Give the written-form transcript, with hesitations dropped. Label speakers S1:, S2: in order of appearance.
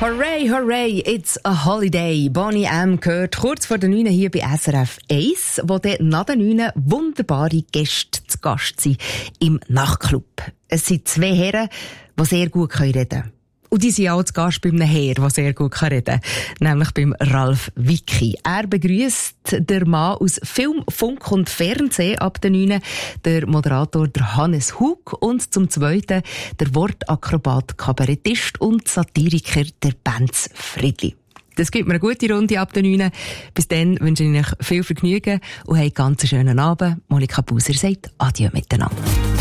S1: Hooray, hooray, it's a holiday. Boney M. gehört kurz vor der 9 hier bei SRF 1, wo dann nach der 9 wunderbare Gäste zu Gast sind im Nachtclub. Es sind 2 Herren, die sehr gut reden können. Und die sind auch zu Gast bei einem Herr, der sehr gut reden kann, nämlich beim Ralf Wicki. Er begrüßt den Mann aus Film, Funk und Fernsehen ab der 9, der Moderator der Hannes Hug und zum Zweiten der Wortakrobat, Kabarettist und Satiriker der Benz Friedli. Das gibt mir eine gute Runde ab der 9. Bis dann wünsche ich euch viel Vergnügen und habt einen ganz schönen Abend. Monika Buser sagt Adieu miteinander.